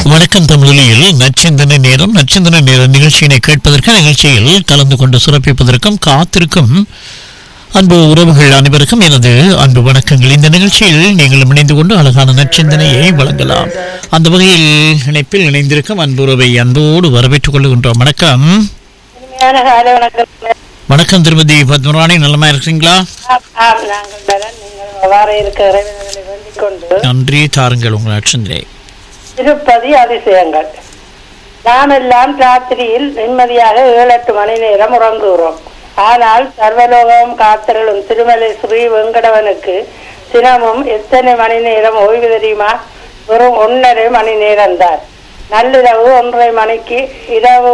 வணக்கம் தமிழில் நச்சிந்தனை நேரம் நிகழ்ச்சியினை கேட்பதற்கு நிகழ்ச்சியில் கலந்து கொண்டு சிறப்பிப்பதற்கும் காத்திருக்கும் அன்பு உறவுகள் அனைவருக்கும் எனது அன்பு வணக்கங்கள். இந்த நிகழ்ச்சியில் நீங்கள் இணைந்து கொண்டு அழகான நச்சிந்தனையை வழங்கலாம். அந்த வகையில் இணைப்பில் இணைந்திருக்கும் அன்பு உறவை அன்போடு வரவேற்றுக் கொள்கின்றோம். வணக்கம். வணக்கம் திருமதி பத்மராணி, நலமா இருக்கீங்களா? நன்றி. தாருங்கள் உங்கள் நச்சிந்தனை. திருப்பதி அதிசயங்கள். நாம் எல்லாம் ராத்திரியில் நிம்மதியாக 7-8 மணி நேரம் உறங்குகிறோம். ஆனால் சர்வலோகம் காத்திரளும் திருமலை ஸ்ரீ வெங்கடவனுக்கு தினமும் எத்தனை மணி நேரம் ஓய்வு தெரியுமா? வெறும் 1.5 மணி நேரம் தான். நள்ளிரவு 1:30 மணிக்கு, இரவு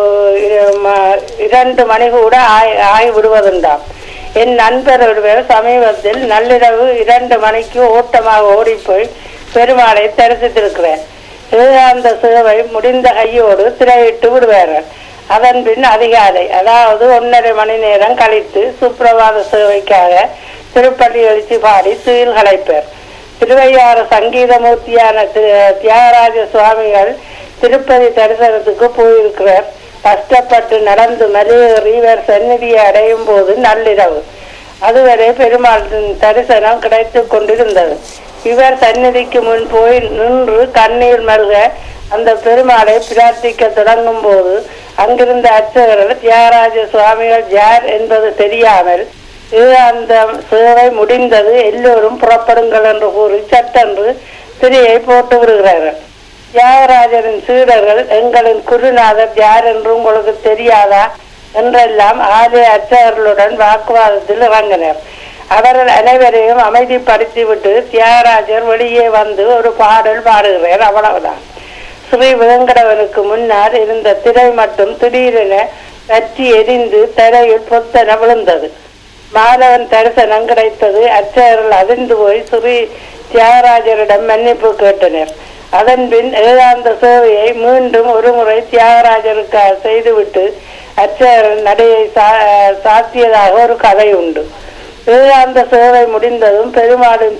2 மணி கூட ஆகி விடுவதுண்டாம். என் நண்பர் ஒருவர் சமீபத்தில் நள்ளிரவு 2 மணிக்கு ஓட்டமாக ஓடிப்போய் பெருமாளை தரிசித்திருக்கிறேன். ஏகாந்த சேவை முடிந்த கையோடு திரையிட்டு விடுவார்கள். அதன் பின் அதிகாலை, அதாவது 1.5 மணி நேரம் கழித்து சுப்பிரபாத சேவைக்காக திருப்பள்ளி எழுச்சி பாடி துயில் களைப்பர். திருவையாறு சங்கீதமூர்த்தியான தியாகராஜ சுவாமிகள் திருப்பதி தரிசனத்துக்கு போயிருக்கிறார். கஷ்டப்பட்டு நடந்து மலையேறி இவர் சந்நிதியை அடையும் போது நள்ளிரவு. அதுவரை பெருமாள் தரிசனம் கிடைத்து கொண்டிருந்தது. இவர் சந்நிதிக்கு முன் போய் நின்று கண்ணீர் மல்க அந்த பெருமாளை பிரார்த்திக்க தொடங்கும் போது அங்கிருந்த அர்ச்சகர்கள் தியாகராஜ சுவாமிகள் யார் என்பது தெரியாமல் அந்த சேவை முடிந்தது, எல்லோரும் புறப்படுங்கள் என்று கூறி சட்டென்று திரையை போட்டு விடுகிறார்கள். தியாகராஜரின் சீடர்கள், எங்களின் குருநாதர் யார் என்று உங்களுக்கு தெரியாதா என்றெல்லாம் ஆலய அர்ச்சகர்களுடன் வாக்குவாதத்தில் இறங்கினர். அவர்கள் அனைவரையும் அமைதிப்படுத்திவிட்டு தியாகராஜர் வெளியே வந்து ஒரு பாடல் பாடுகிறார். அவ்வளவுதான். ஸ்ரீ வெங்கடவனுக்கு முன்னால் இருந்த திரை மட்டும் திடீரென பற்றி எரிந்து தரையில் பொத்தன விழுந்தது. மாதவன் தரிசனம் கிடைத்தது. அர்ச்சகர்கள் அதிர்ந்து போய் ஸ்ரீ தியாகராஜரிடம் மன்னிப்பு கேட்டனர். அதன் பின் ஏகாந்த சேவையை மீண்டும் ஒரு முறை தியாகராஜருக்காக செய்துவிட்டு அர்ச்சகர்கள் நடையை சாத்தியதாக ஒரு கதை உண்டு. ஏகாந்த சேவை முடிந்ததும் பெருமாளின்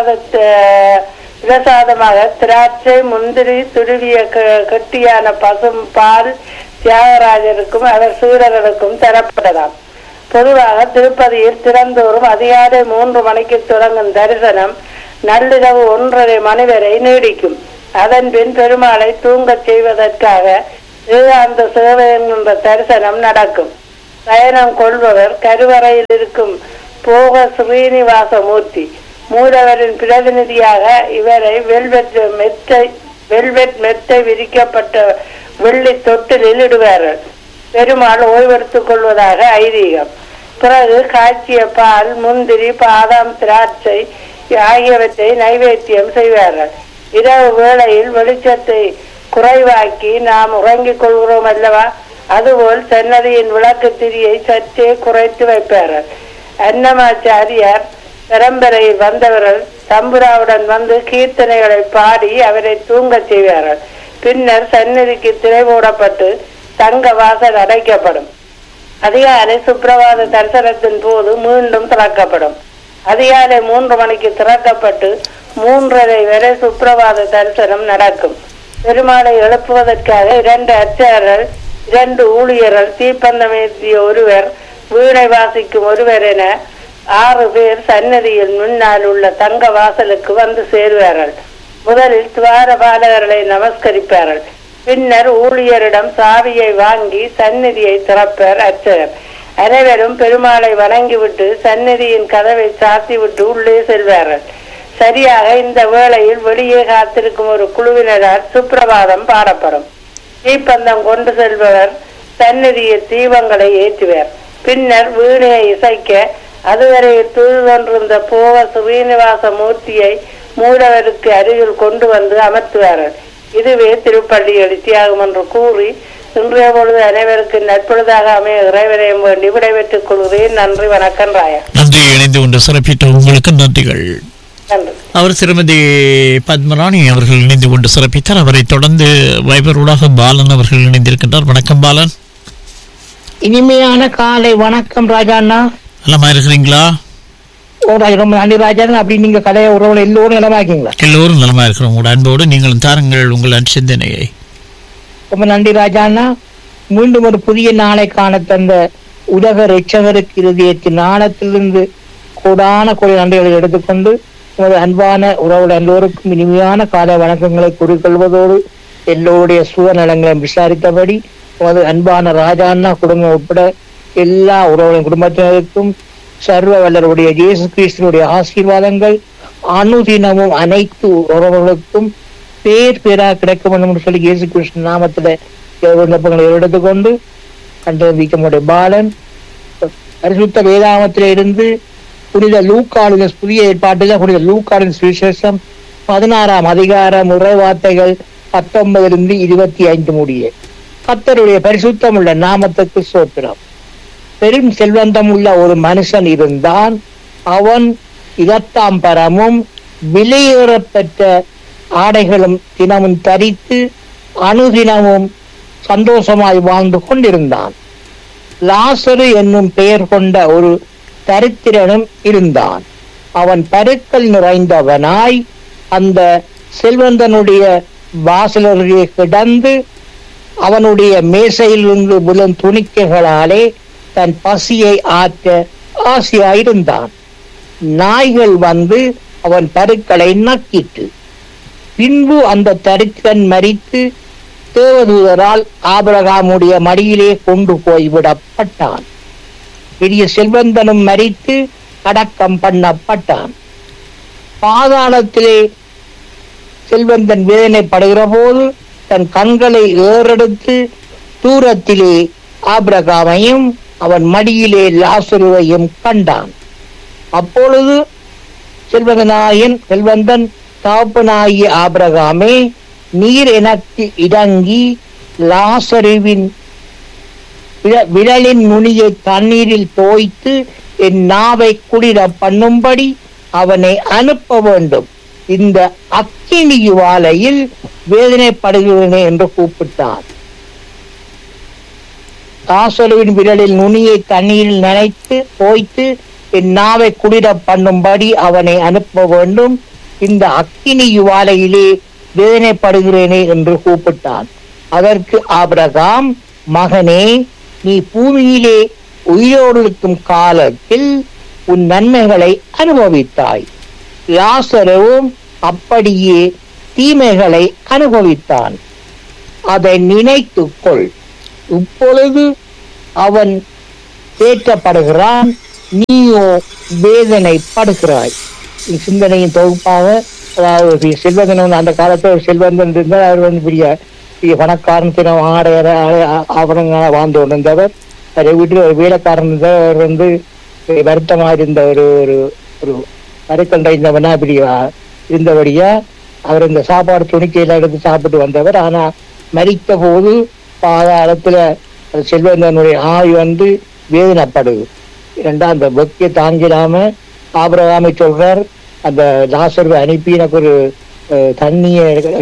பிரசாதமாக திராட்சை, முந்திரி துருவிய கெட்டியான பசும் பால் தியாகராஜருக்கும் அவர் சீடர்களுக்கும் தரப்பட்டதாம். பொதுவாக திருப்பதியில் திறந்தோறும் அதிகாலை 3 மணிக்கு தொடங்கும் தரிசனம் நள்ளிரவு 1:30 மணி வரை நீடிக்கும். அதன் பின் பெருமாளை தூங்கச் செய்வதற்காக ஏகாந்த சேவை என்கின்ற தரிசனம் நடக்கும். பயணம் கொள்பவர் கருவறையில் இருக்கும் போக ஸ்ரீனிவாசமூர்த்தி மூலவரின் பிரதிநிதியாக இவரை வெல்வெட் மெத்தை விரிக்கப்பட்ட வெள்ளி தொட்டிலில் இடுவார்கள். பெருமாள் ஓய்வெடுத்துக் கொள்வதாக ஐதீகம். பிறகு காய்ச்சிய பால், முந்திரி, பாதாம், திராட்சை ஆகியவற்றை நைவேத்தியம் செய்வார்கள். இரவு வேளையில் வெளிச்சத்தை குறைவாக்கி நாம் உறங்கிக் கொள்கிறோம் அல்லவா, அதுபோல் சன்னதியின் விளக்கு திரியை சற்றே குறைத்து வைப்பார்கள். அன்னமாச்சாரியார் பரம்பரையில் வந்தவர்கள் தம்புராவுடன் வந்து கீர்த்தனைகளை பாடி அவரை தூங்கச் செய்வார்கள். பின்னர் சந்நிதிக்கு திரை மூடப்பட்டு தங்க வாசல் அடைக்கப்படும். அதிகாலை சுப்பிரபாத தரிசனத்தின் போது மீண்டும் திறக்கப்படும். அதிகாலை 3 மணிக்கு திறக்கப்பட்டு 3:30 வரை சுப்பிரபாத தரிசனம் நடக்கும். பெருமாளை எழுப்புவதற்காக 2 அர்ச்சகர்கள், 2 ஊழியர்கள், தீப்பந்தமேற்றிய ஒருவர், வீணை வாசிக்கும் ஒருவர் என 6 பேர் சன்னதியில் முன்னால் உள்ள தங்க வாசலுக்கு வந்து சேருவார்கள். முதலில் துவாரபாலகர்களை நமஸ்கரிப்பார்கள். பின்னர் ஊழியரிடம் சாவியை வாங்கி சந்நிதியை திறப்பார் அர்ச்சகர். அனைவரும் பெருமாளை வணங்கிவிட்டு சந்நிதியின் கதவை சாத்திவிட்டு உள்ளே செல்வார்கள். சரியாக இந்த வேளையில் வெளியே காத்திருக்கும் ஒரு குழுவினரால் சுப்பிரபாதம் பாடப்படும். தீப்பந்தம் கொண்டு செல்பவர் சந்நிதியில் தீபங்களை ஏற்றுவார். பின்னர் வீணையை இசைக்க அதுவரை தூழ்கொண்டிருந்த போக ஸ்ரீனிவாச மூர்த்தியை மூலவருக்கு அருகில் கொண்டு வந்து அமர்த்துவார்கள். இதுவே திருப்பள்ளி எழுச்சியாகும் என்று கூறி இன்றைய பொழுது அனைவருக்கு நற்பொழுதாக அமைய இறைவனையும் வேண்டி விடைபெற்றுக் கொள்கிறேன். நன்றி, வணக்கம். ராயா. நன்றி. இணைந்து கொண்டு சிறப்பித்த உங்களுக்கு நன்றிகள். அவர் திருமதி பத்மராணி அவர்கள் இணைந்து கொண்டு சிறப்பித்தார். அவரை தொடர்ந்து வைபரூடாக பாலன் அவர்கள் இணைந்திருக்கின்றார். வணக்கம் பாலன். இனிமையான காலை வணக்கம் ராஜா அண்ணா. நலமா இருக்கிறீங்களா? ரொம்ப நன்றி ராஜன். அப்படி நீங்க கதைய உறவுல எல்லோரும் நலமா இருக்கீங்களா? எல்லோரும் நலமா இருக்கிறோம். உங்களோட அன்போடு நீங்களும் தாருங்கள் உங்கள் சிந்தனையை. ரொம்ப நன்றி ராஜாண்ணா. மீண்டும் ஒரு புதிய நாளை காண தந்த உலக ரட்சகருக்கு இருதயத்தின் நாணத்திலிருந்து கோடான கோடி நன்றிகளை எடுத்துக்கொண்டு உமது அன்பான உறவுகள் எல்லோருக்கும் இனிமையான காலை வணக்கங்களை கூறிக்கொள்வதோடு எல்லோருடைய சுகநலங்களை விசாரித்தபடி உமது அன்பான ராஜாண்ணா குடும்பம் உட்பட எல்லா உறவுகளின் குடும்பத்தினருக்கும் சர்வ வல்லருடைய இயேசு கிறிஸ்துவனுடைய ஆசீர்வாதங்கள் அனுதினமும் அனைத்து உறவுகளுக்கும் பேர் பேரா கிடைக்கும் என்று சொல்லி இயேசு கிறிஸ்து நாமத்துல விண்ணப்பங்களை எடுத்துக்கொண்டு கண்டறிவிக்கமுடைய பாலன் பரிசுத்த வேதாமத்தில இருந்து புனித லூக்காளின் புதிய ஏற்பாட்டில் புனித லூக்காளின் சுவிசேஷம் 16ஆம் அதிகாரம் வார்த்தைகள் 19 25 முடிய. கர்த்தருடைய பரிசுத்தம் உள்ள நாமத்துக்கு ஸ்தோத்திரம். பெரும் செல்வந்தம் உள்ள ஒரு மனுஷன் இருந்தான். அவன் இதத்தாம்பரமும் விலையேறப்பெற்ற ஆடைகளும் தினமும் தரித்து அனுதினமும் சந்தோஷமாய் வாழ்ந்து கொண்டிருந்தான். லாசரு என்னும் பெயர் கொண்ட ஒரு தரித்திரனும் இருந்தான். அவன் பருக்கள் நிறைந்தவனாய் அந்த செல்வந்தனுடைய வாசலருகே கிடந்து அவனுடைய மேசையிலிருந்து விழும் துணிக்கைகளாலே தன் பசியை ஆற்ற ஆசையாயிருந்தான். நாய்கள் வந்து அவன் பருக்களை நக்கிட்டு பின்பு அந்த தரித்திரன் மரித்து தேவதூதரால் ஆபிரகாமுடைய மடியிலே கொண்டு போய் விடப்பட்டான். பெரிய செல்வந்தனும் மரித்து அடக்கம் பண்ணப்பட்டான். பாதாளத்திலே செல்வந்தன் வேதனைப்படுகிற போது தன் கண்களை ஏறெடுத்து தூரத்திலே ஆபிரகாமையும் அவன் மடியிலே லாசருவையும் கண்டான். அப்பொழுது செல்வந்தன் தகப்பனாகிய ஆபிரகாமே, நீர் எனக்கு இடங்கி லாசருவின் விரலின் நுனியை தண்ணீரில் தோய்த்து என் நாவை குளிர பண்ணும்படி அவனை அனுப்ப வேண்டும். இந்த அக்கினி ஜுவாலையில் வேதனைப்படுகிறேனே என்று கூப்பிட்டான். லாசருவின் விரலில் நுனியை தண்ணீரில் நனைத்து தோய்த்து என் நாவை குளிர பண்ணும்படி அவனை அனுப்ப வேண்டும். இந்த அக்கினி ஜுவாலையிலே வேதனைப்படுகிறேனே என்று கூப்பிட்டான். அதற்கு ஆபிரகாம், மகனே, நீ பூமியிலே உயிரோடு இருக்கும் காலத்தில் உன் நன்மைகளை அனுபவித்தாய். லாசருவும் அப்படியே தீமைகளை அனுபவித்தான். அதை நினைத்துக்கொள். இப்பொழுது அவன் தேற்றப்படுகிறான், நீயோ வேதனைப்படுகிறாய். சிந்தனையின் தொகுப்பாக, அதாவது செல்வந்தன் அந்த காலத்தில் செல்வந்தன் இருந்தால் அவர் பெரிய பணக்காரன் ஆடையர ஆபரணங்களாக வாழ்ந்து கொண்டிருந்தவர். அதை வீட்டில் ஒரு வேலைக்காரன் இருந்தார். அவர் வருத்தமாக இருந்த ஒரு மறுக்கண்டைந்தவனா இப்படி இருந்தபடியா அவர் இந்த சாப்பாடு துணிக்கையில எடுத்து சாப்பிட்டு வந்தவர். ஆனா மரித்த போது பாதாளத்துல செல்வந்தனுடைய ஆய் வேதனைப்படுது. ஏண்டா அந்த பக்தியை தாங்கிடாம ஆபிரகாமை சொல்றார், அந்த லாசருவை அனுப்பி எனக்கு ஒரு தண்ணியை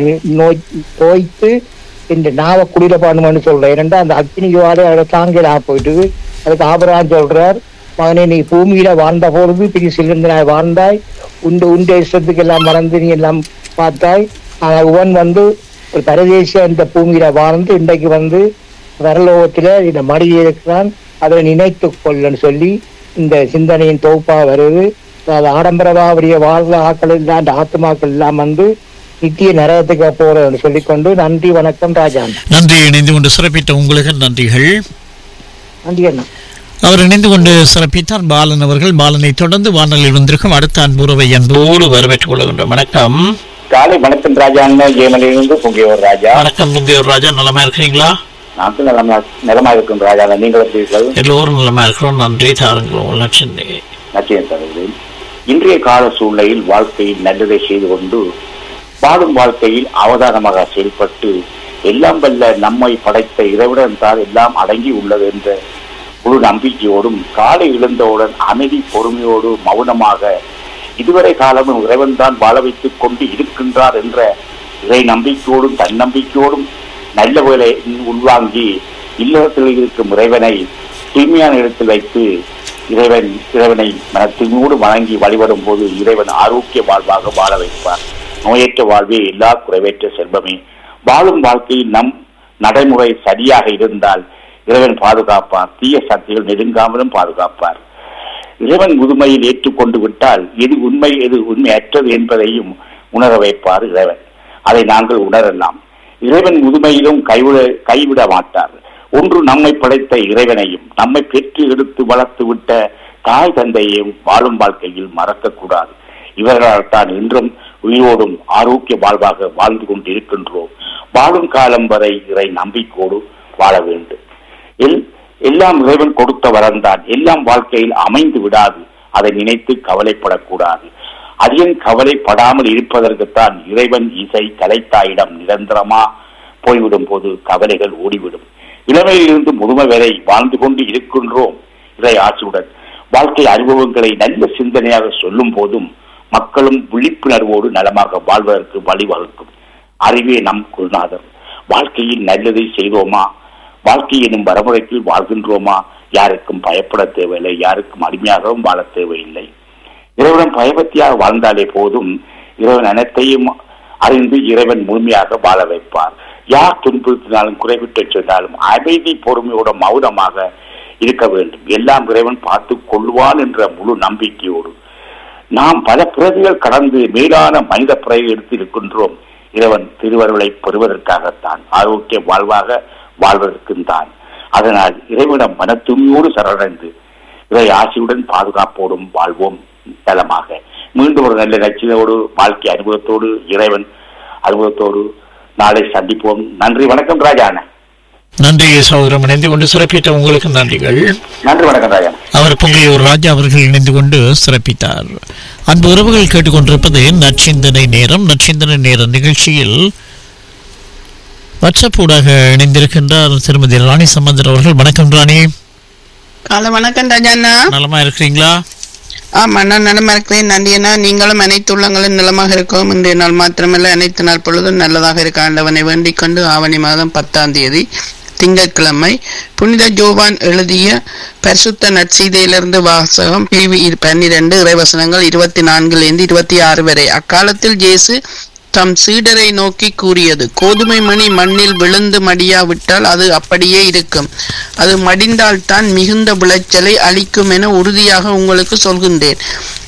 தோய்த்து இந்த நாவை குளிர பண்ணுமென்னு சொல்றேன். ஏனென்றா அந்த அக்னி ஜுவாலை அதை தாங்கிடாம போயிட்டு அதுக்கு ஆபிரகாம் சொல்றார், மகனே, நீ பூமியில வாழ்ந்த பொழுது பெரிய செல்வந்தனாய் வாழ்ந்தாய், உண்ட இஷ்டத்துக்கு எல்லாம் மறந்து நீ எல்லாம் பார்த்தாய். அவன் ஒரு பரதேசியா இந்த பூமியில வாழ்ந்து இன்றைக்கு வரலோகத்துல இந்த மடியில் இருக்கிறான், அதை நினைத்து கொள்ளன்னு சொல்லி இந்த சிந்தனையின் தொகுப்பா வருது. ஆடம்பரவாவுடைய வாழ்ற ஆக்கள் எல்லாம் அந்த ஆத்மாக்கள் எல்லாம் நித்திய நரகத்துக்கு போறன்னு சொல்லிக்கொண்டு நன்றி, வணக்கம் ராஜா. நன்றி. இணைந்து கொண்டு சிறப்பித்த உங்களுக்கு நன்றிகள். நன்றி அண்ணா. அவர் இணைந்து கொண்டு சிறப்பித்தார் பாலன் அவர்கள். பாலனை தொடர்ந்து வானொலியில் வந்திருக்கும் அடுத்த அன்புறவை அன்போடு வரவேற்றுக் கொள்கின்றோம். வணக்கம். காலை வணக்கம் ராஜா. ஜெயமலிருந்து பொங்கியோர் ராஜா. வணக்கம் பொங்கியோர் ராஜா. நலமா இருக்கிறீங்களா? நானும் நலமா இருக்கும் ராஜா. நீங்கள் இருக்கிறீர்கள்? எல்லோரும் நலமா இருக்கிறோம். நன்றி. தாருங்கள் லட்சியம் தருகிறேன். இன்றைய கால சூழ்நிலையில் வாழ்க்கையில் நல்லதை செய்து கொண்டு வாழும் வாழ்க்கையில் அவதானமாக செயல்பட்டு எல்லாம் வல்ல நம்மை படைத்த இறைவன் தான் எல்லாம் அடங்கி உள்ளது என்ற முழு நம்பிக்கையோடும் காலை எழுந்தவுடன் அமைதி பொறுமையோடு மௌனமாக இதுவரை காலமும் இறைவன் தான் வாழ வைத்துக் கொண்டு இருக்கின்றார் என்ற இறை நம்பிக்கையோடும் தன்னம்பிக்கையோடும் நல்ல வேலை உள்வாங்கி இல்லத்தில் இருக்கும் இறைவனை தூய்மையான இடத்தில் வைத்து இறைவனை மனத்தினோடு வணங்கி வழிபடும் போது இறைவன் ஆரோக்கிய வாழ்வாக வாழ வைப்பார். நோயற்ற வாழ்வே எல்லா குறைவற்ற செல்வமே. வாழும் வாழ்க்கையில் நம் நடைமுறை சரியாக இருந்தால் இறைவன் பாதுகாப்பார். தீய சக்திகள் நெருங்காமலும் பாதுகாப்பார். இறைவன் முதுமையில் ஏற்றுக்கொண்டு விட்டால் எது உண்மை எது உண்மையற்றது என்பதையும் உணர வைப்பார் இறைவன். அதை நாங்கள் உணரலாம். இறைவன் முதுமையிலும் கைவிட மாட்டார். ஒன்று நம்மை படைத்த இறைவனையும் நம்மை பெற்று எடுத்து வளர்த்து விட்ட தாய் தந்தையையும் வாழும் வாழ்க்கையில் மறக்கக்கூடாது. இவர்களால் தான் இன்றும் உயிரோடும் ஆரோக்கிய வாழ்வாக வாழ்ந்து கொண்டு இருக்கின்றோம். வாழும் காலம் வரை இறை நம்பிக்கையோடு வாழ வேண்டும். எல்லாம் இறைவன் கொடுத்த வரந்தான். எல்லாம் வாழ்க்கையில் அமைந்து விடாது. அதை நினைத்து கவலைப்படக்கூடாது. அதிகம் கவலைப்படாமல் இருப்பதற்குத்தான் இறைவன் இசை கலைத்தாயிடம் நிரந்தரமா போய்விடும் போது கவலைகள் ஓடிவிடும். இளமையிலிருந்து முதுமை வரை வாழ்ந்து கொண்டு இருக்கின்றோம் இறை ஆட்சியுடன். வாழ்க்கை அனுபவங்களை நல்ல சிந்தனையாக சொல்லும் போதும் மக்களும் விழிப்புணர்வோடு நலமாக வாழ்வதற்கு வழிவகுக்கும். அறிவே நம் குருநாதர். வாழ்க்கையில் நல்லதை செய்தோமா? வாழ்க்கை எனும் வரமுறைக்கு வாழ்கின்றோமா? யாருக்கும் பயப்பட தேவையில்லை. யாருக்கும் அடிமையாகவும் வாழ தேவையில்லை. இறைவன் பயபக்தியாக வாழ்ந்தாலே போதும். இறைவன் அனைத்தையும் அறிந்து இறைவன் முழுமையாக வாழ வைப்பார். யார் துன்புறுத்தினாலும் குறைவிட்டு சென்றாலும் அமைதி பொறுமையோட மௌனமாக இருக்க வேண்டும். எல்லாம் இறைவன் பார்த்து கொள்வான் என்ற முழு நம்பிக்கையோடு நாம் பல பிறவிகள் கடந்து மேலான மனித பிறவி எடுத்து இருக்கின்றோம். இறைவன் திருவருளை பெறுவதற்காகத்தான், ஆரோக்கிய வாழ்வாக வாழ்வதற்கும் தான். அதனால் இறைவனிடம் மன தூய்மையோடு சரணடைந்து இறை ஆசையுடன் பாதுகாப்போடும் வாழ்வோம் நலமாக. மீண்டும் ஒரு நல்ல லட்சியத்தோடு வாழ்க்கை அனுபவத்தோடு இறைவன் அனுபவத்தோடு நாளை சந்திப்போம். நன்றி, வணக்கம் ராஜான. நன்றி சகோதரம். இணைந்து கொண்டு சிறப்பித்த உங்களுக்கு நன்றிகள். நன்றி, வணக்கம் ராஜா. அவர் பொங்கையூர் ராஜா அவர்கள் இணைந்து கொண்டு சிறப்பித்தார். அன்பு உறவுகள் கேட்டுக்கொண்டிருப்பது நற்சிந்தனை நேரம். நற்சிந்தனை நேர நிகழ்ச்சியில் வாட்ஸ்அப் ஊடாக இணைந்திருக்கின்றார் திருமதி ராணி சம்பந்தர் அவர்கள். வணக்கம் ராணி. காலை வணக்கம் ராஜாண்ணா. நலமா இருக்கிறீங்களா? ஆமா, நான் நலமா இருக்கிறேன். நன்றியண்ணா. நீங்களும் அனைத்து உள்ளங்களும் நலமாக இருக்கும். இன்றைய நாள் மாத்திரமல்ல, அனைத்து நாள் பொழுதும் நல்லதாக இருக்க ஆண்டவனை வேண்டிக் கொண்டு ஆவணி மாதம் 10ஆம் தேதி திங்கட்கிழமை புனித ஜோவான் எழுதிய பரிசுத்த நற்செய்தியிலிருந்து வாசகம். பிரிவு 12, இறைவசனங்கள் 24 26 வரை. அக்காலத்தில் இயேசு தம் சீடரை நோக்கி கூறியது: கோதுமை மணி மண்ணில் விழுந்து மடியாவிட்டால் அது அப்படியே இருக்கும். அது மடிந்தால்தான் மிகுந்த விளைச்சலை அளிக்கும் என உறுதியாக உங்களுக்கு சொல்கின்றேன்.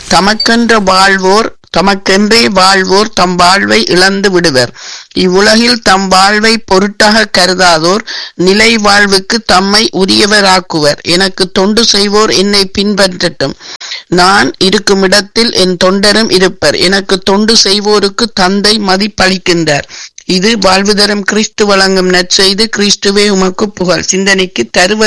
தமக்கென்றே வாழ்வோர் தம் வாழ்வை இழந்து விடுவர். இவ்வுலகில் தம் வாழ்வை பொருட்டாக கருதாதோர் நிலை வாழ்வுக்கு தம்மை உரியவராக்குவர். எனக்கு தொண்டு செய்வோர் என்னை பின்பற்றட்டும். நான் இருக்கும் இடத்தில் என் தொண்டரும் இருப்பர். எனக்கு தொண்டு செய்வோருக்கு தந்தை மதிப்பளிக்கின்றார். இது வாழ்வு தரும் கிறிஸ்து வழங்கும் நற்செய்து. கிறிஸ்துவே உமக்கு புகழ். சிந்தனைக்கு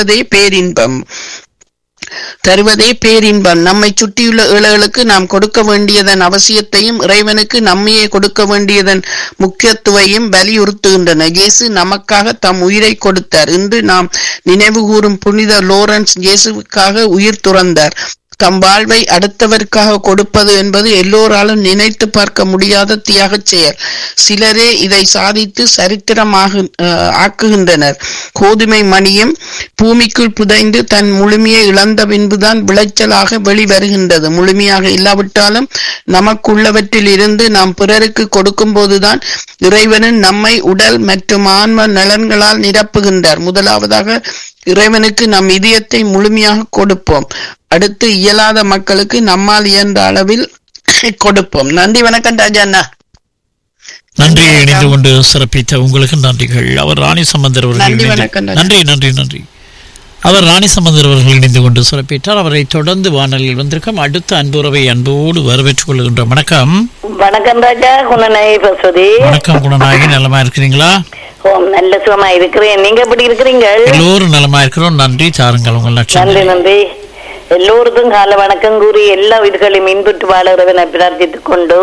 தருவதே பேரின்பம். நம்மை சுற்றியுள்ள ஏழைகளுக்கு நாம் கொடுக்க வேண்டியதன் அவசியத்தையும் இறைவனுக்கு நம்மையே கொடுக்க வேண்டியதன் முக்கியத்துவையும் வலியுறுத்துகின்றன. இயேசு நமக்காக தம் உயிரை கொடுத்தார். இன்று நாம் நினைவு கூறும் புனித லோரன்ஸ் இயேசுக்காக உயிர் துறந்தார். தம் வாழ்வை அடுத்தவருக்காக கொடுப்பது என்பது எல்லோராலும் நினைத்து பார்க்க முடியாத தியாக செயல். சிலரே இதை சாதித்து சரித்திரமாக ஆக்குகின்றனர். கோதுமை மணியும் பூமிக்குள் புதைந்து தன் முழுமையை இழந்த பின்புதான் விளைச்சலாக வெளிவருகின்றது. முழுமையாக இல்லாவிட்டாலும் நமக்குள்ளவற்றில் இருந்து நாம் பிறருக்கு கொடுக்கும் போதுதான் இறைவனின் நம்மை உடல் மற்றும் ஆன்ம நலன்களால் நிரப்புகின்றார். முதலாவதாக இறைவனுக்கு நம் இதயத்தை முழுமையாக கொடுப்போம். அடுத்து இயலாத மக்களுக்கு நம்மால் இயன்ற அளவில் கொடுப்போம். நன்றி, வணக்கம் ராஜாண்ணா. நன்றி. இணைந்து கொண்டு சிறப்பித்த உங்களுக்கு நன்றிகள். அவர் ராணி சம்பந்தர் அவர்கள் நன்றி. அவர் ராணி சம்பந்தர் அவர்கள் இணைந்து கொண்டு சிறப்பித்தார். அவரை தொடர்ந்து வானலில் வந்திருக்கும் அடுத்த அன்புறவை அன்போடு வரவேற்றுக் கொள்கின்ற வணக்கம். வணக்கம் ராஜா. குணநாயகி பசுதி. வணக்கம் குணநாயகி. நலமா இருக்கிறீங்களா? நல்ல சுகமா இருக்கிறேன். நீங்க எப்படி இருக்கிறீங்க? எல்லோரும் நலமா இருக்கிறோம். நன்றி. தாருங்கள் உங்கள் லட்சம். நன்றி. எல்லோருக்கும் கால வணக்கம் கூறி எல்லா வீடுகளையும் மீன்பட்டு வாழறவனை பிரார்த்தித்துக் கொண்டு,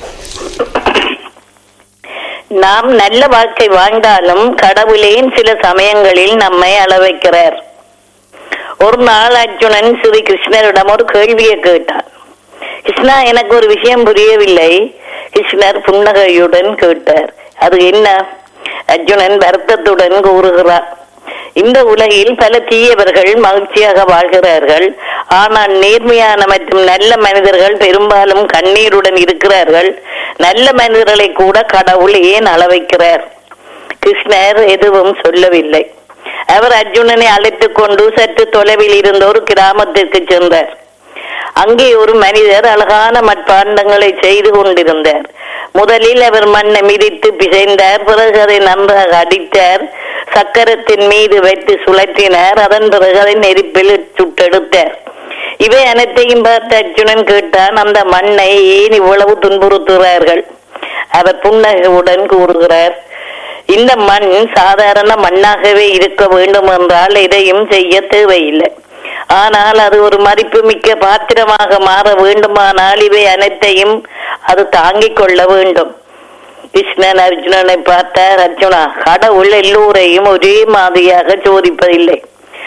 நாம் நல்ல வாழ்க்கை வாழ்ந்தாலும் கடவுளேன் சில சமயங்களில் நம்மை அளவைக்கிறார். ஒரு நாள் அர்ஜுனன் ஸ்ரீ கிருஷ்ணரிடம் ஒரு கேள்வியை கேட்டார். கிருஷ்ணா, எனக்கு ஒரு விஷயம் புரியவில்லை. கிருஷ்ணர் புன்னகையுடன் கேட்டார். அது என்ன? அர்ஜுனன் வருத்தத்துடன் கூறுகிறார், இந்த உலகில் பல தீயவர்கள் மகிழ்ச்சியாக வாழ்கிறார்கள். ஆனால் நேர்மையான மற்றும் நல்ல மனிதர்கள் பெரும்பாலும் கண்ணீருடன் இருக்கிறார்கள். நல்ல மனிதர்களை கூட கடவுள் ஏன் அளவைக்கிறார்? கிருஷ்ணர் எதுவும் சொல்லவில்லை. அவர் அர்ஜுனனை அழைத்துக் கொண்டு சற்று தொலைவில் இருந்த ஒரு கிராமத்திற்கு சென்றார். அங்கே ஒரு மனிதர் அழகான மட்பாண்டங்களை செய்து கொண்டிருந்தார். முதலில் அவர் மண்ணை மிதித்து பிசைந்தார். பிறகு அதை நன்றாக அடித்தார். சக்கரத்தின் மீது வைத்து சுழற்றினார். அதன் பிறகு அதை நெருப்பில் சுட்டெடுத்தார். இவை அனைத்தையும் பார்த்து அர்ஜுனன் கேட்டான், அந்த மண்ணை ஏன் இவ்வளவு துன்புறுத்துகிறார்கள்? அவர் புன்னகையுடன் கூறுகிறார், இந்த மண் சாதாரண மண்ணாகவே இருக்க வேண்டும் என்றால் எதையும் செய்ய தேவையில்லை. ஆனால் அது ஒரு மதிப்புமிக்க பாத்திரமாக மாற வேண்டுமானால் இவை அனைத்தையும் அது தாங்கிக் கொள்ள வேண்டும். கிருஷ்ணன் அர்ஜுனனை பார்த்தார். அர்ஜுனா, கடவுள் எல்லோரையும் ஒரே மாதிரியாக சோதிப்பதில்லை.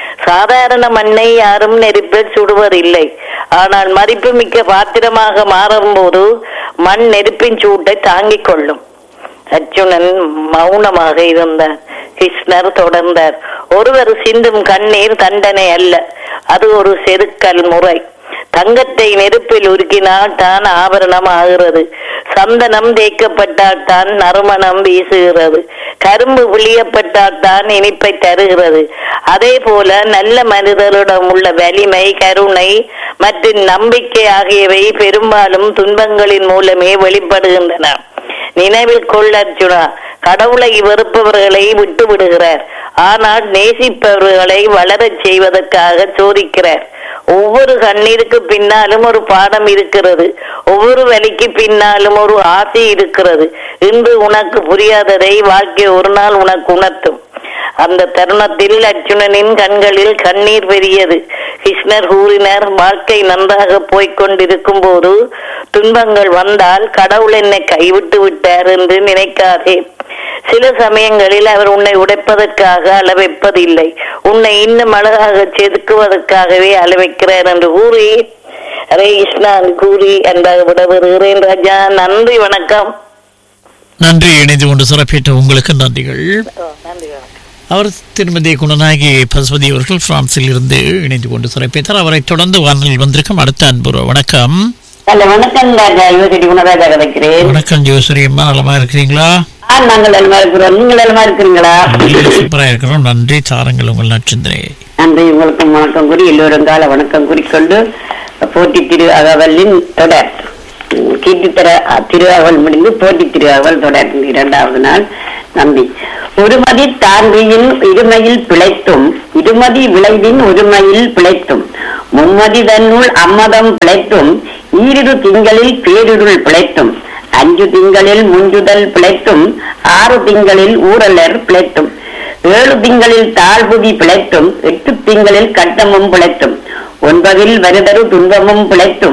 சாதாரண மண்ணை யாரும் நெருப்பில் சுடுவதில்லை. ஆனால் மதிப்புமிக்க பாத்திரமாக மாறும் போது மண் நெருப்பின் சூட்டை தாங்கிக் கொள்ளும். அர்ஜுனன் மௌனமாக இருந்தார். கிருஷ்ணர் தொடர்ந்தார், ஒருவர் சிந்தும் கண்ணீர் தண்டனை அல்ல, அது ஒரு செதுக்கல் முறை. தங்கத்தை நெருப்பில் உருக்கினால் தான் ஆபரணம் ஆகிறது. சந்தனம் தேய்க்கப்பட்டால் தான் நறுமணம் வீசுகிறது. கரும்பு புளியப்பட்டால் தான் இனிப்பை தருகிறது. அதே போல நல்ல மனிதரிடம் உள்ள வலிமை, கருணை மற்றும் நம்பிக்கை ஆகியவை பெரும்பாலும் துன்பங்களின் மூலமே வெளிப்படுகின்றன. நினைவில் கொள் அர்ஜுனா, கடவுளை வெறுப்பவர்களை விட்டு விடுகிறார், ஆனால் நேசிப்பவர்களை வளரச் செய்வதற்காக சோதிக்கிறார். ஒவ்வொரு கண்ணீருக்கு பின்னாலும் ஒரு பாடம் இருக்கிறது. ஒவ்வொரு வலிக்கு பின்னாலும் ஒரு ஆசை இருக்கிறது. இன்று உனக்கு புரியாததை வாழ்க்கை ஒரு நாள் உனக்கு உணர்த்தும். அந்த தருணத்தில் அர்ஜுனனின் கண்களில் கண்ணீர் பெரியது. கிருஷ்ணர் கூறினார், வாழ்க்கை நன்றாக போய்கொண்டிருக்கும் போது துன்பங்கள் வந்தால் கடவுள் என்னை கைவிட்டு விட்டார் என்று நினைக்காதே. சில சமயங்களில் அவர் உன்னை உடைப்பதற்காக அளவைப்பதில்லை, உன்னை இன்னும் அழகாக செதுக்குவதற்காகவே அளவைக்கிறார் என்று கூறி ஹரே கிருஷ்ணா கூறி அன்றாக விடவருகிறேன். ராஜா, நன்றி, வணக்கம். நன்றி. இணைந்து கொண்டு சிறப்பிட்ட உங்களுக்கு நன்றிகள். நன்றி, வணக்கம். அவர் திருமதி குணநாயகி பசுபதி அவர்கள் பிரான்சில் இருந்து இணைந்து கொண்டு சிறப்பித்தார். அவரை தொடர்ந்து வானொலியில் வந்திருக்கும் அடுத்த அன்புறவு. வணக்கம். வணக்கம் ராஜா, யுவசரி குணராஜா கிடைக்கிறேன். வணக்கம் ஜோசரி அம்மா, நலமா இருக்கிறீங்களா? நாங்கள் நலமா இருக்கிறோம். நீங்கள் நலமா இருக்கிறீங்களா? சூப்பரா இருக்கிறோம். நன்றி. சாரங்கள் உங்கள் நட்சத்திரே. நன்றி. உங்களுக்கும் வணக்கம் கூறி எல்லோரும் கால வணக்கம் கூறிக்கொண்டு போட்டி திரு அகவலின் தொடர் கீர்த்தி திரு அகவல் முடிந்து போட்டி திரு அகவல் தொடர் 2வது நாள். நம்பி ஒருமதி தான்றியின் இருமையில் பிழைத்தும் இருமதி விளைவின் ஒருமையில் பிழைத்தும் மும்மதி தன்னுள் அம்மதம் பிழைத்தும் ஈரிரு திங்களில் பேரிருள் பிழைத்தும் 5 திங்களில் முஞ்சுதல் பிழைத்தும் 6 திங்களில் ஊரலர் பிழைத்தும் 7 திங்களில் தாழ்புதி பிழைத்தும் 8 திங்களில் கட்டமும் பிழைத்தும் 9 வருதரு துன்பமும் பிழைத்தும்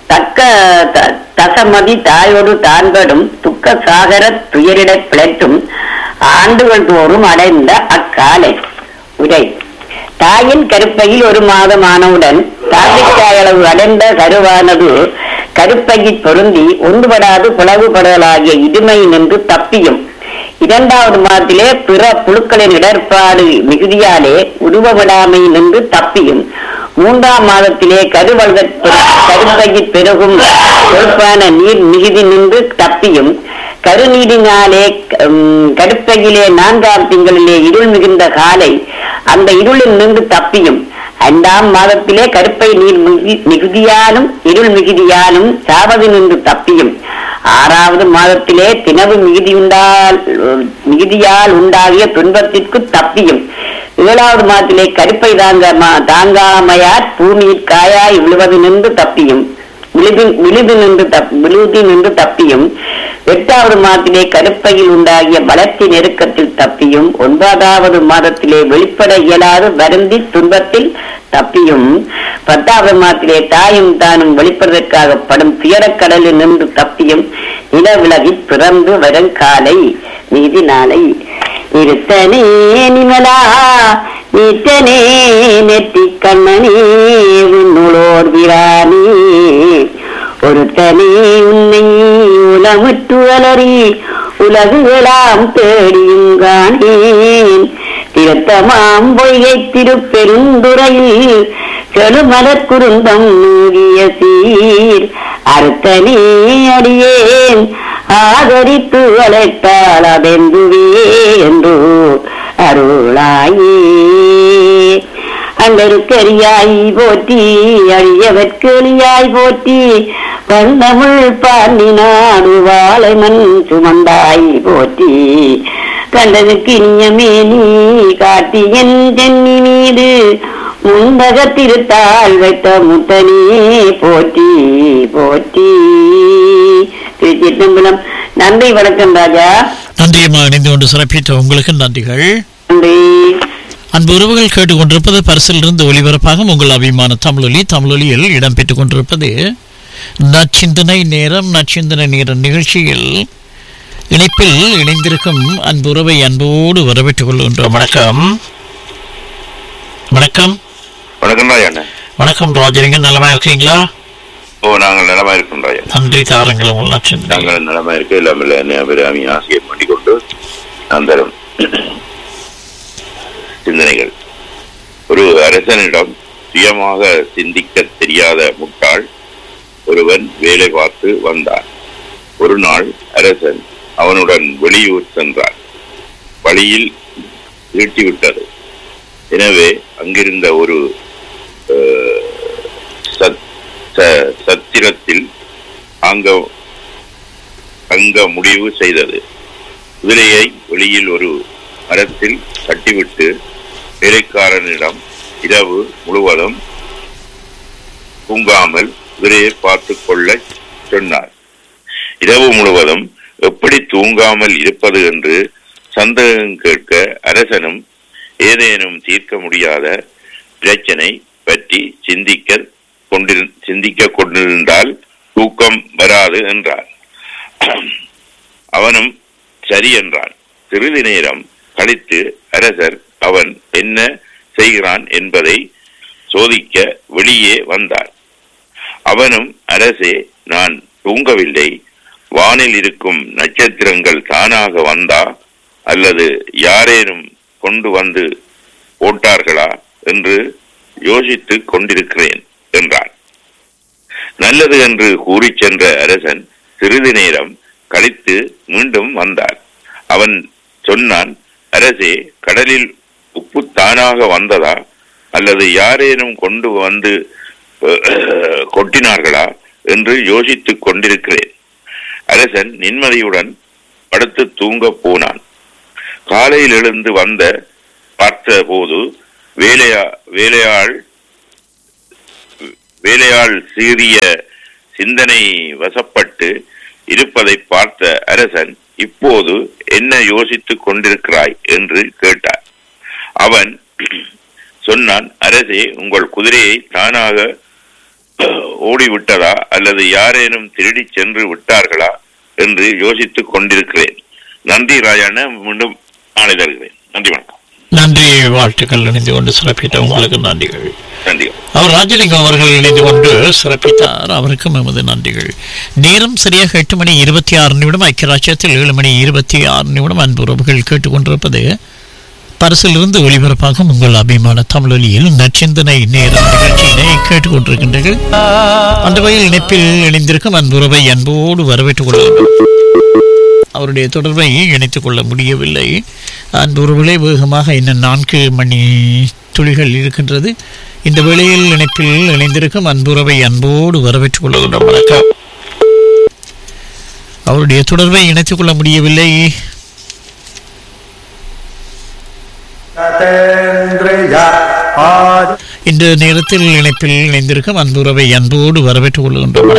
தசமதி தாயோடு தான்படும் துக்க சாகர துயரிட பிழைத்தும் ஆண்டுகள் தோறும் அடைந்த அக்காலை. உரை தாயின் கருப்பையில் 1 மாதம் ஆனவுடன் தாய்க்காயளவு அடைந்த கருவானது கருப்பையில் பொருந்தி ஒன்றுபடாது பிளவுபடலாகிய இடுமை நின்று தப்பியும் 2வது மாதத்திலே பிற புழுக்களின் இடர்பாடு மிகுதியாலே உருவவிடாமை நின்று தப்பியும் 3ஆம் மாதத்திலே கருப்பையில் பெருகும் கொழுப்பான நீர் மிகுதி நின்று தப்பியும் கருநீரினாலே கருப்பையிலே 4ஆம் திங்களிலே இருள் மிகுந்த காலை அந்த இருளில் நின்று தப்பியும் 5ஆம் மாதத்திலே கருப்பை நீர் மிகுதியாலும் இருள் மிகுதியாலும் சாவது நின்று தப்பியும் 6வது மாதத்திலே தினவு மிகுதியால் உண்டாகிய துன்பத்திற்கு தப்பியும் 7வது மாதத்திலே கருப்பை தாங்காமையார் பூமியில் காயாய் விழுவது நின்று தப்பியும் விழுதி நின்று தப்பியும் 8வது மாதத்திலே கருப்பையில் உண்டாகிய வளர்ச்சி நெருக்கத்தில் தப்பியும் 9வது மாதத்திலே வெளிப்பட இயலாது வருந்தி துன்பத்தில் தப்பியும் 10வது மாதத்திலே தாயும் தானும் வெளிப்படுவதற்காக படும் துயரக்கடலில் நின்று தப்பியும் நிலவிலகி பிறந்து வரும் காலை நீதி நாளை இருத்தனே நிமலா நீத்தனே நெற்றி கண்ணனே உன்னோர் விரானே ஒருத்தனே உன்னை உலமுற்று அலறி உலகுகளாம் தேடியுங்கானேன் திருத்தமாம் பொய்கை திருப்பெருந்துறையில் செழுமலர் குருந்தம் மூடிய சீர் அறுத்தனே அடியேன் ஆதரித்து அழைத்தால் அதெந்துவே என்று அருளாயே. அங்கருக்கரியாய் போற்றி அழியவற்கெளியாய் போற்றி பந்தமிழ் பாண்டினாடு வாழை மண் சுமந்தாய் போற்றி கண்டனுக்கு இனியமேனி காட்டி என் சென்னி மீது முந்தக திருத்தாள் வைத்த முத்தனே போற்றி போற்றி. திருச்சிற்றம்பலம். நன்றி, வணக்கம் ராஜா. நன்றியம்மா, இணைந்து கொண்டு சிறப்பித்த உங்களுக்கு நன்றிகள். நன்றி. அன்பு உறவுகள் கேட்டுக்கொண்டிருப்பது பரிசிலிருந்து ஒளிபரப்பாக உங்கள் அபிமான தமிழொலியில் இடம்பெற்றுக் கொண்டிருப்பது நச்சிந்தனை நேரம். நச்சிந்தனை நேரம் நிகழ்ச்சியில் இணைப்பில் இணைந்திருக்கும் அன்பு உறவை அன்போடு வரவேற்றுக் கொள்கின்றோம். வணக்கம். வணக்கம். வணக்கம் ராஜா. வணக்கம் ராஜலிங்க, நலமா இருக்கீங்களா? நாங்கள் நலமா இருக்கோம் ராஜா. நன்றி தாருங்கள். உங்கள் நச்சிந்தனை. நாங்கள் நலமா இருக்க எல்லாமே ஆசையை பண்ணிக்கொண்டு நான் தரும் சிந்தனைகள். ஒரு அரசனிடம் சுயமாக சிந்திக்க தெரியாத முட்டாள் ஒருவன் வேலை பார்த்து வந்தான். ஒரு நாள் அரசன் அவனுடன் வெளியூர் சென்றார். வழியில் ஈட்டிவிட்டது. எனவே அங்கிருந்த ஒரு சத்திரத்தில் அங்க முடிவு செய்தது. குதிரையை வெளியில் ஒரு மரத்தில் கட்டிவிட்டு வேலைக்காரனிடம் இரவு முழுவதும் தூங்காமல் குதிரையை பார்த்து கொள்ள சொன்னார். இரவு முழுவதும் எப்படி தூங்காமல் இருப்பது என்று சந்தேகம் கேட்க அரசனும் ஏதேனும் தீர்க்க முடியாத பிரச்சனை பற்றி சிந்திக்க கொண்டிருந்தால் தூக்கம் வராது என்றார். அவனும் சரி என்றான். சிறிது நேரம் கழித்து அரசர் அவன் என்ன செய்கிறான் என்பதை சோதிக்க வெளியே வந்தார். அவனும், அரசே, நான் தூங்கவில்லை. வானில் இருக்கும் நட்சத்திரங்கள் தானாக வந்தா அல்லது யாரேனும் கொண்டு வந்து போட்டார்களா என்று யோசித்து கொண்டிருக்கிறேன் என்றான். நல்லது என்று கூறி சென்ற அரசன் சிறிது நேரம் கழித்து மீண்டும் வந்தார். அவன் சொன்னான், அரசே, கடலில் உப்பு தானாக வந்ததா அல்லது யாரேனும் கொண்டு வந்து கொட்டினார்களா என்று யோசித்துக் கொண்டிருக்கிறேன். அரசன் நிம்மதியுடன் படுத்து தூங்க போனான். காலையில் எழுந்து பார்த்த போது வேலையாள் சீரிய சிந்தனை வசப்பட்டு இருப்பதை பார்த்த அரசன், இப்போது என்ன யோசித்துக் கொண்டிருக்கிறாய் என்று கேட்டார். அவன் சொன்னான், அரசே, உங்கள் குதிரையை தானாக ஓடிவிட்டதா அல்லது யாரேனும் திருடி சென்று விட்டார்களா என்று யோசித்துக் கொண்டிருக்கிறேன். நன்றி ராஜான, மீண்டும் நாளை தருகிறேன். நன்றி, வணக்கம். நன்றி, வாழ்த்துக்கள். இணைந்து கொண்டு சிறப்பித்த உங்களுக்கு நன்றிகள். நன்றிகள். அவர் ராஜலிங்கம் அவர்கள் இணைந்து கொண்டு சிறப்பித்தார். அவருக்கும் எமது நன்றிகள். நேரம் சரியாக 8:26 ஐக்கியராட்சியத்தில் 7:26 அன்பு உறவுகள் கேட்டுக்கொண்டிருப்பது பரிசிலிருந்து ஒளிபரப்பாக உங்கள் அபிமான தமிழொலியில் நச்சிந்தனை நேரம் நிகழ்ச்சியினை கேட்டுக்கொண்டிருக்கின்றீர்கள். அந்த வகையில் இணைப்பில் இணைந்திருக்கும் அன்புறவை அன்போடு வரவேற்றுக் கொள்கின்றோம். அவருடைய தொடர்பை இணைத்துக் கொள்ள முடியவில்லை. அன்புறவுகளே, வேகமாக இன்னும் 4 மணி துளிகள் இருக்கின்றது. இந்த வேளையில் இணைப்பில் இணைந்திருக்கும் அன்புறவை அன்போடு வரவேற்றுக் கொள்கின்றோம். வணக்கம். அவருடைய தொடர்பை இணைத்துக் கொள்ள முடியவில்லை. இந்த நேரத்தில் இணைப்பில் இணைந்திருக்கும் அன்புறவை அன்போடு வரவேற்றுக் கொள்கின்றோம்.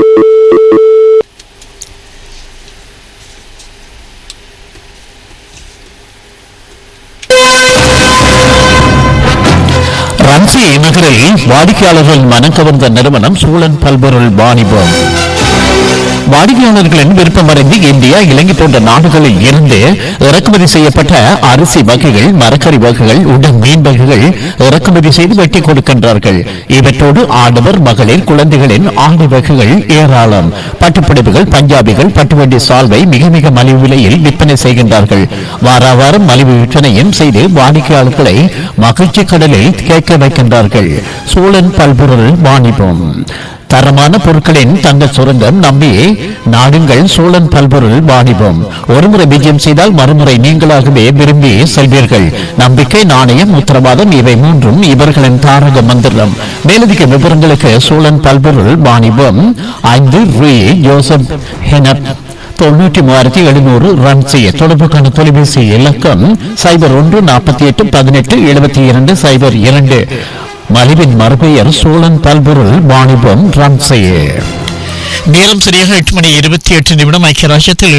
ரன்சி நகரில் வாடிக்கையாளர்கள் மனம் கவர்ந்த நிறுவனம் சூழன் பல்பொருள் வாணிபம். வாடிக்கையாளர்களின் விருப்பமறிந்து இந்தியா, இலங்கை போன்ற நாடுகளில் இருந்து இறக்குமதி செய்யப்பட்ட அரிசி வகைகள், மரக்கறி வகைகள், உடன் மீன் வகைகள் இறக்குமதி செய்து வெட்டி கொடுக்கின்றார்கள். இவற்றோடு ஆடவர், மகளிர், குழந்தைகளின் ஆடை வகைகள் ஏராளம். பட்டுப்பிடிப்புகள், பஞ்சாபிகள், பட்டுவண்டி சால்வை மிக மிக மலிவு விலையில் விற்பனை செய்கின்றார்கள். வார வாரம் மலிவு விற்பனையும் செய்து வாடிக்கையாளர்களை மகிழ்ச்சி கடலில் கேட்க வைக்கின்றார்கள். சோழன் பல்பொருள் வாணிபம், தரமான பொருட்களின் தங்க சுரங்கம் நம்பி நாடுங்கள். சோழன் பல்பொருள் வாணிபம். ஒருமுறை விஜயம் செய்தால் மறுமுறை நீங்களாகவே விரும்பி செல்வீர்கள். நம்பிக்கை, நாணயம், உத்தரவாதம் இவை மூன்றும் இவர்களின் தாரக மந்திரம். மேலதிக விவரங்களுக்கு சோழன் பல்பொருள் வாணிபம் 5 ரூ. ஜோசப் ஹெனப் 93,700 ரன் செய்ய தொடர்புக்கான தொலைபேசி இலக்கம் 0148187202. மலிவின் மறுபெயர் சோழன் பல்பொருள் வாணிபம் ரன் செய்ய. நேரம் சரியாக 8:28 ஐக்கிய ராஜ்யத்தில்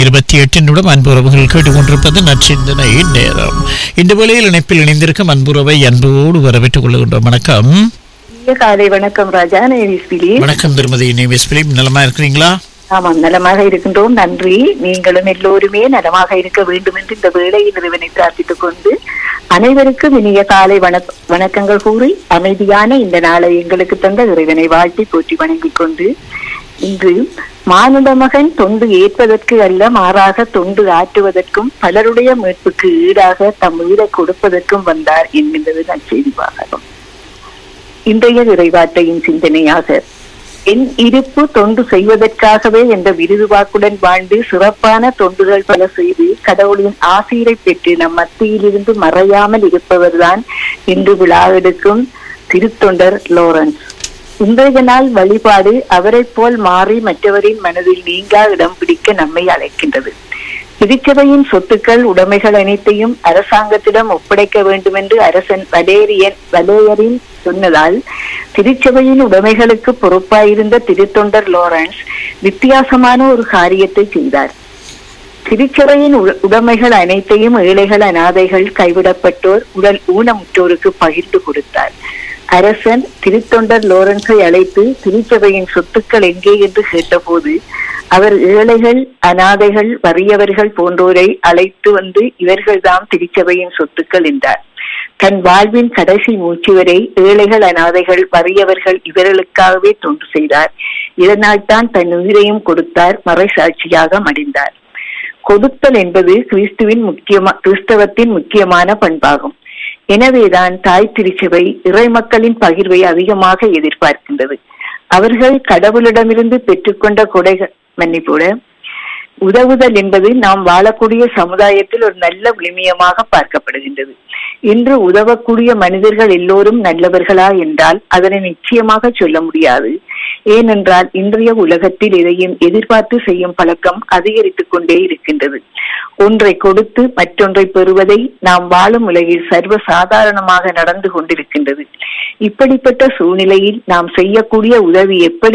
7:28 அன்பு உறவுகள் கேட்டுக்கொண்டிருப்பது நற்சிந்தனை நேரம். இந்த வேளையில் இணைப்பில் இணைந்திருக்கும் அன்புறவை அன்போடு வரவேற்றுக் கொள்கின்றோம். வணக்கம். காலை வணக்கம் ராஜா. வணக்கம் திருமதி நேவிஸ் பிலிப், நலமா இருக்கிறீங்களா? ஆமாம், நலமாக இருக்கின்றோம், நன்றி. நீங்களும் எல்லோருமே நலமாக இருக்க வேண்டும் என்று இந்த வேளையில் இறைவனை பிரார்த்தித்துக் கொண்டு அனைவருக்கும் இனிய காலை வணக்கங்கள் கூறி அமைதியான இந்த நாளை எங்களுக்கு தந்த இறைவனை வாழ்த்தி போற்றி வணங்கிக் கொண்டு, இன்று மானுட மகன் தொண்டு ஏற்பதற்கு அல்ல, மாறாக தொண்டு ஆற்றுவதற்கும் பலருடைய மீட்புக்கு ஈடாக தம் உயிரை கொடுப்பதற்கும் வந்தார் என்கின்றது நற்செய்தி வாசகம். இன்றைய இறைவார்த்தையின் சிந்தனையாக, என் இருப்பு தொண்டு செய்வதற்காகவே என்ற விருதுவாக்குடன் வாழ்ந்து சிறப்பான தொண்டுகள் பல செய்து கடவுளின் ஆசீரை பெற்று நம் மத்தியிலிருந்து மறையாமல் இருப்பவர்தான் இன்று விழா எடுக்கும் திருத்தொண்டர் லோரன்ஸ். இன்றைய நாள் வழிபாடு அவரை போல் மாறி மற்றவரின் மனதில் நீங்கா இடம் பிடிக்க நம்மை அழைக்கின்றது. திருச்சபையின் சொத்துக்கள், உடைமைகள் அனைத்தையும் அரசாங்கத்திடம் ஒப்படைக்க வேண்டும் என்று அரசன் வலேயரின் சொன்னதால் திருச்சபையின் உடைமைகளுக்கு பொறுப்பாயிருந்த திருத்தொண்டர் லோரன்ஸ் வித்தியாசமான ஒரு காரியத்தை செய்தார். திருச்சபையின் உடைமைகள் அனைத்தையும் ஏழைகள், அனாதைகள், கைவிடப்பட்டோர், உடல் ஊனமுற்றோருக்கு பகிர்ந்து கொடுத்தார். அரசன் திருத்தொண்டர் லோரன்ஸை அழைத்து திருச்சபையின் சொத்துக்கள் எங்கே என்று கேட்டபோது அவர் ஏழைகள், அனாதைகள், வறியவர்கள் போன்றோரை அழைத்து வந்து இவர்கள்தான் திருச்சபையின் சொத்துக்கள் என்றார். தன் வாழ்வின் கடைசி மூச்சு வரை ஏழைகள், அனாதைகள், வறியவர்கள் இவர்களுக்காகவே தொண்டு செய்தார். இதனால் தான் தன் உயிரையும் கொடுத்தார், மறைசாட்சியாக மடிந்தார். கொடுத்தல் என்பது கிறிஸ்தவத்தின் முக்கியமான பண்பாகும். எனவேதான் தாய் திருச்சபை இறை மக்களின் பகிர்வை அதிகமாக எதிர்பார்க்கின்றது. அவர்கள் கடவுளிடமிருந்து பெற்றுக்கொண்ட கொடைகள் மன்னிப்போட உதவுதல் என்பது நாம் வாழக்கூடிய சமுதாயத்தில் ஒரு நல்ல விளிமியமாக பார்க்கப்படுகின்றது. இன்று உதவக்கூடிய மனிதர்கள் எல்லோரும் நல்லவர்களா என்றால் அதனை நிச்சயமாக சொல்ல முடியாது. ஏனென்றால் இன்றைய உலகத்தில் எதையும் எதிர்பார்த்து செய்யும் பழக்கம் அதிகரித்துக் கொண்டே இருக்கின்றது. ஒன்றை கொடுத்து மற்றொன்றை பெறுவதை நாம் வாழும் உலகில் சர்வ சாதாரணமாக நடந்து கொண்டிருக்கின்றது. இப்படிப்பட்ட சூழ்நிலையில் நாம் செய்யக்கூடிய உதவி எப்படி